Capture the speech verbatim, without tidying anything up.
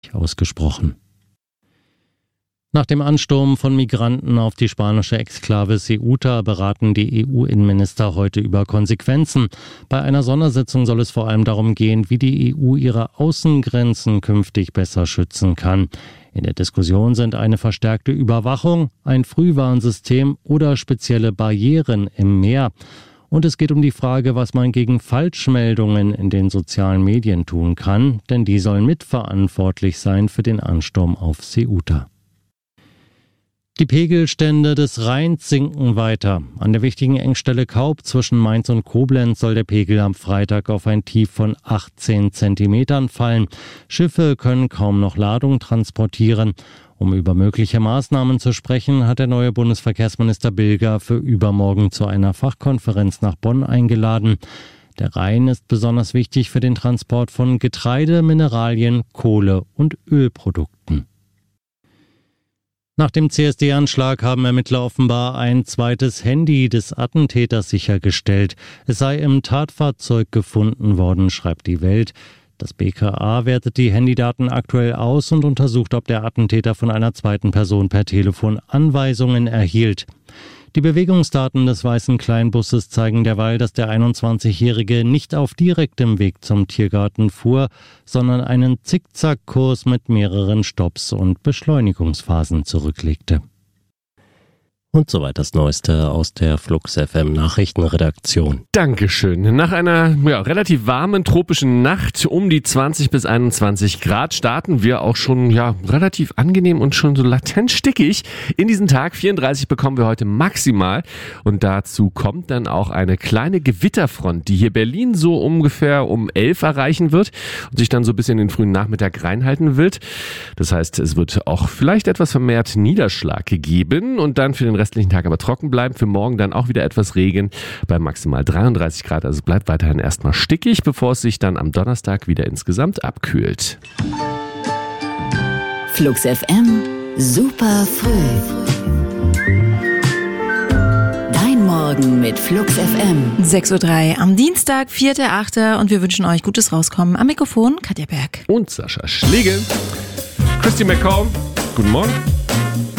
ausgesprochen. Nach dem Ansturm von Migranten auf die spanische Exklave Ceuta beraten die E U-Innenminister heute über Konsequenzen. Bei einer Sondersitzung soll es vor allem darum gehen, wie die E U ihre Außengrenzen künftig besser schützen kann. In der Diskussion sind eine verstärkte Überwachung, ein Frühwarnsystem oder spezielle Barrieren im Meer. Und es geht um die Frage, was man gegen Falschmeldungen in den sozialen Medien tun kann, denn die sollen mitverantwortlich sein für den Ansturm auf Ceuta. Die Pegelstände des Rheins sinken weiter. An der wichtigen Engstelle Kaub zwischen Mainz und Koblenz soll der Pegel am Freitag auf ein Tief von achtzehn Zentimetern fallen. Schiffe können kaum noch Ladung transportieren. Um über mögliche Maßnahmen zu sprechen, hat der neue Bundesverkehrsminister Bilger für übermorgen zu einer Fachkonferenz nach Bonn eingeladen. Der Rhein ist besonders wichtig für den Transport von Getreide, Mineralien, Kohle und Ölprodukten. Nach dem C S D-Anschlag haben Ermittler offenbar ein zweites Handy des Attentäters sichergestellt. Es sei im Tatfahrzeug gefunden worden, schreibt die Welt. Das B K A wertet die Handydaten aktuell aus und untersucht, ob der Attentäter von einer zweiten Person per Telefon Anweisungen erhielt. Die Bewegungsdaten des weißen Kleinbusses zeigen derweil, dass der einundzwanzigjährige nicht auf direktem Weg zum Tiergarten fuhr, sondern einen Zickzackkurs mit mehreren Stopps und Beschleunigungsphasen zurücklegte. Und soweit das Neueste aus der Flux F M Nachrichtenredaktion. Dankeschön. Nach einer ja, relativ warmen tropischen Nacht um die zwanzig bis einundzwanzig Grad starten wir auch schon ja relativ angenehm und schon so latent stickig in diesen Tag. vierunddreißig bekommen wir heute maximal und dazu kommt dann auch eine kleine Gewitterfront, die hier Berlin so ungefähr um elf erreichen wird und sich dann so bis in den frühen Nachmittag reinhalten wird. Das heißt, es wird auch vielleicht etwas vermehrt Niederschlag geben und dann für den restlichen Tag aber trocken bleiben. Für morgen dann auch wieder etwas Regen bei maximal dreiunddreißig Grad. Also bleibt weiterhin erstmal stickig, bevor es sich dann am Donnerstag wieder insgesamt abkühlt. Flux F M, super früh. Dein Morgen mit Flux F M. sechs Uhr drei am Dienstag, vierter achter und wir wünschen euch gutes Rauskommen. Am Mikrofon Katja Berg. Und Sascha Schlegel. Christy McCall, guten Morgen.